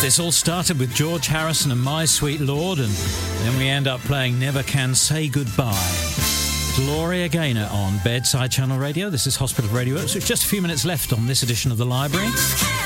This all started with George Harrison and My Sweet Lord, and then we end up playing Never Can Say Goodbye. Gloria Gaynor on Bedside Channel Radio. This is Hospital Radio. So it's just a few minutes left on this edition of The Library.